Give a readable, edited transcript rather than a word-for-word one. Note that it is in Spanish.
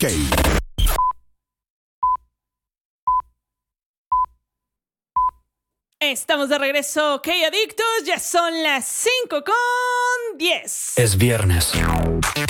Estamos de regreso, K-Adictos. Ya son las 5:10. Es viernes.